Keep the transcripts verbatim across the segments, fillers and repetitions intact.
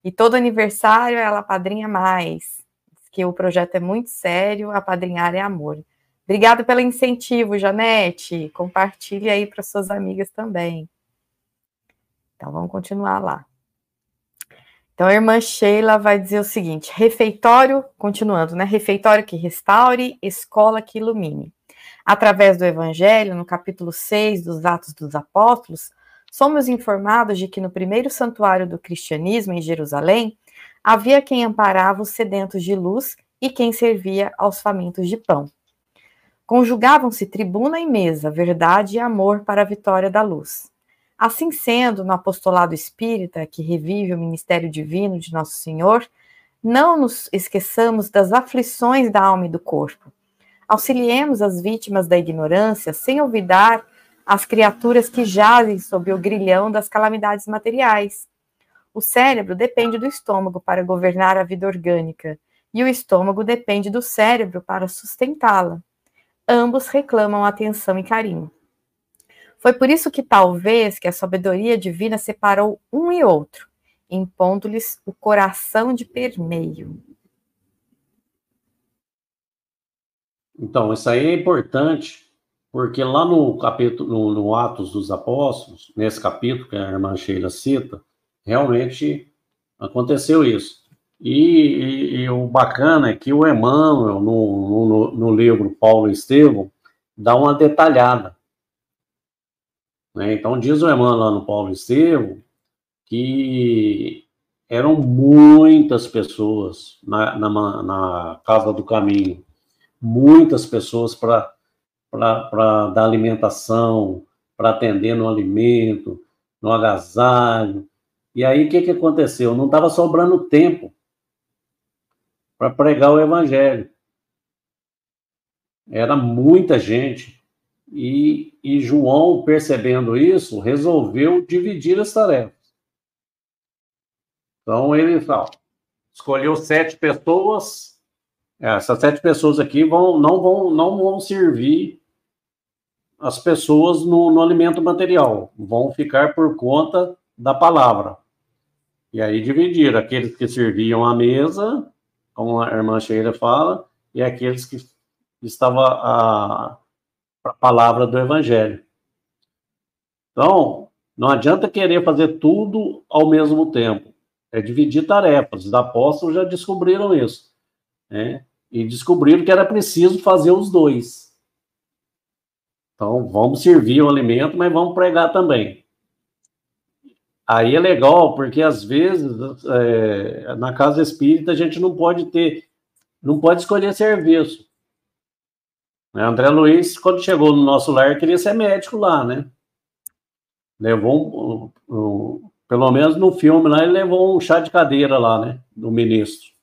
E todo aniversário ela apadrinha mais, que o projeto é muito sério, apadrinhar é amor. Obrigada pelo incentivo, Janete. Compartilhe aí para suas amigas também. Então, vamos continuar lá. Então, a irmã Sheila vai dizer o seguinte, refeitório, continuando, né? Refeitório que restaure, escola que ilumine. Através do Evangelho, no capítulo seis dos Atos dos Apóstolos, somos informados de que no primeiro santuário do cristianismo, em Jerusalém, havia quem amparava os sedentos de luz e quem servia aos famintos de pão. Conjugavam-se tribuna e mesa, verdade e amor para a vitória da luz. Assim sendo, no apostolado espírita, que revive o ministério divino de Nosso Senhor, não nos esqueçamos das aflições da alma e do corpo. Auxiliemos as vítimas da ignorância, sem olvidar as criaturas que jazem sob o grilhão das calamidades materiais. O cérebro depende do estômago para governar a vida orgânica, e o estômago depende do cérebro para sustentá-la. Ambos reclamam atenção e carinho. Foi por isso que talvez que a sabedoria divina separou um e outro, impondo-lhes o coração de permeio. Então, isso aí é importante, porque lá no capítulo, no, no Atos dos Apóstolos, nesse capítulo que a irmã Sheila cita, realmente aconteceu isso. E, e, e o bacana é que o Emmanuel, no, no, no livro Paulo e Estevão, dá uma detalhada. Né? Então, diz o Emmanuel lá no Paulo e Estevão que eram muitas pessoas na, na, na Casa do Caminho, muitas pessoas para dar alimentação, para atender no alimento, no agasalho. E aí, o que, que aconteceu? Não estava sobrando tempo para pregar o Evangelho. Era muita gente. E, e João, percebendo isso, resolveu dividir as tarefas. Então, ele ó, escolheu sete pessoas. Essas sete pessoas aqui vão, não, vão, não vão servir as pessoas no, no alimento material. Vão ficar por conta da palavra. E aí dividiram aqueles que serviam à mesa, como a irmã Sheila fala, e aqueles que estavam a, a palavra do Evangelho. Então, não adianta querer fazer tudo ao mesmo tempo. É dividir tarefas. Os apóstolos já descobriram isso. Né? E descobriram que era preciso fazer os dois. Então, vamos servir o alimento, mas vamos pregar também. Aí é legal, porque às vezes, é, na casa espírita, a gente não pode ter, não pode escolher serviço. André Luiz, quando chegou no nosso lar, queria ser médico lá, né? Levou, um, um, pelo menos no filme lá, ele levou um chá de cadeira lá, né? Do ministro.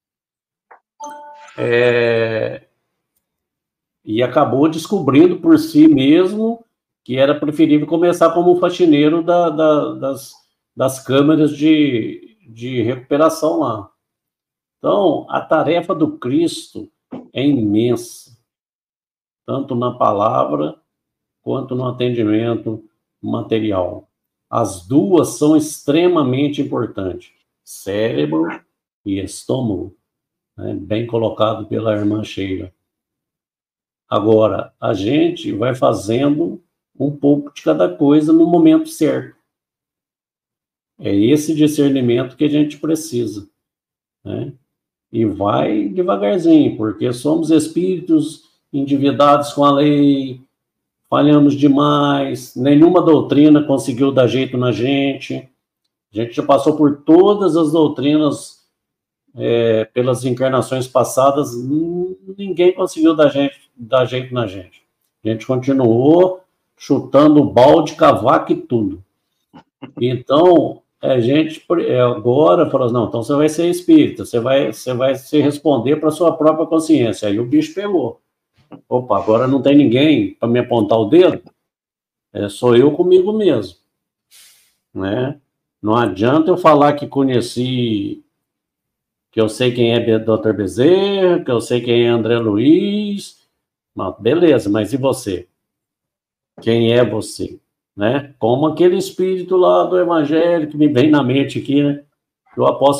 É, e acabou descobrindo por si mesmo que era preferível começar como faxineiro da, da, das, das câmeras de, de recuperação lá. Então, a tarefa do Cristo é imensa, tanto na palavra quanto no atendimento material. As duas são extremamente importantes, cérebro e estômago, né? Bem colocado pela irmã Sheila. Agora, a gente vai fazendo um pouco de cada coisa no momento certo. É esse discernimento que a gente precisa, né? E vai devagarzinho, porque somos espíritos endividados com a lei, falhamos demais, nenhuma doutrina conseguiu dar jeito na gente. A gente já passou por todas as doutrinas é, pelas encarnações passadas, ninguém conseguiu dar, gente, dar jeito na gente. A gente continuou chutando balde, cavaco e tudo. Então, a gente agora falou assim, não, então você vai ser espírita, você vai, você vai se responder para a sua própria consciência. Aí o bicho pegou. Opa, agora não tem ninguém para me apontar o dedo, é, sou eu comigo mesmo. Né? Não adianta eu falar que conheci, que eu sei quem é doutor Bezerra, que eu sei quem é André Luiz, mas beleza, mas e você? Quem é você? Né? Como aquele espírito lá do Evangelho que me vem na mente aqui, né? eu aposto